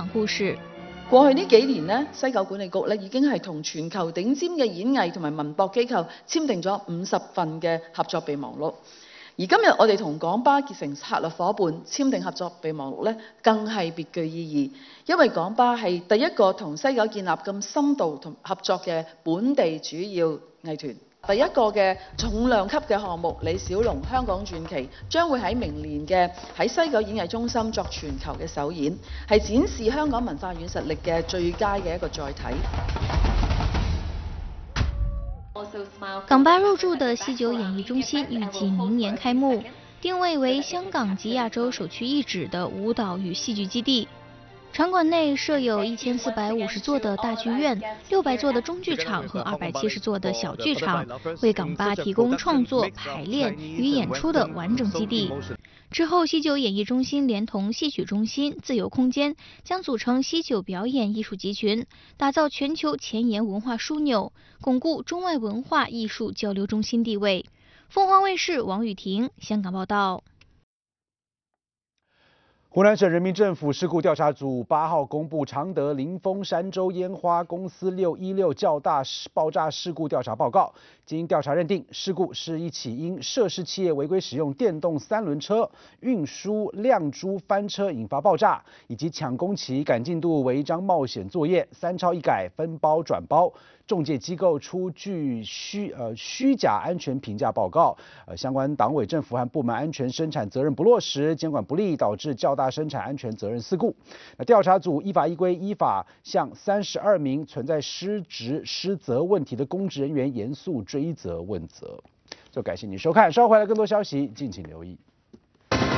故事。 過去呢幾年呢，西九管理局咧已經係同全球頂尖嘅演藝同埋文博機構簽訂咗50份嘅合作備忘錄。而今日我哋同港巴結成策略伙伴，簽訂合作備忘錄咧，更係別具意義，因為港巴係第一個同西九建立咁深度同合作嘅本地主要藝團。第一個嘅重量級嘅項目李小龍香港傳奇將會喺明年嘅喺西九演藝中心作全球嘅首演，係展示香港文化軟實力嘅最佳嘅一個載體。 港巴入驻的西九演艺中心预计明年开幕，定位为香港及亚洲首屈一指的舞蹈与戏剧基地。场馆内设有1450座的大剧院、600座的中剧场和270座的小剧场，为港巴提供创作、排练与演出的完整基地。之后，西九演艺中心连同戏曲中心、自由空间将组成西九表演艺术集群，打造全球前沿文化枢纽，巩固中外文化艺术交流中心地位。凤凰卫视王雨婷香港报道。 湖南省人民政府事故调查组8号公布常德临风山州烟花公司616较大爆炸事故调查报告。经调查认定，事故是一起因涉事企业违规使用电动3轮车运输亮珠翻车引发爆炸，以及抢工期赶进度违章冒险作业、3抄1改分包转包。中介机构出具虚假安全评价报告，相关党委政府和部门安全生产责任不落实，监管不力，导致较大生产安全责任事故。调查组依法依法向32名存在失职失责问题的公职人员严肃追责问责。就感谢您收看，稍后回来更多消息，敬请留意。